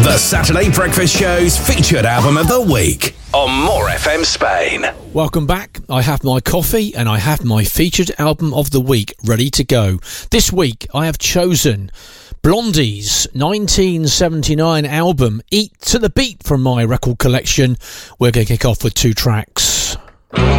The Saturday Breakfast Show's featured album of the week on More FM Spain. Welcome back. I have my coffee and I have my featured album of the week ready to go. This week I have chosen Blondie's 1979 album Eat to the Beat from my record collection. We're going to kick off with two tracks.